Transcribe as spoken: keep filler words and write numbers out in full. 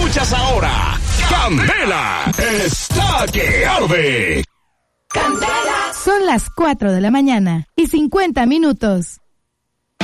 Escuchas ahora Candela está que arde. Candela. Son las cuatro de la mañana y cincuenta minutos.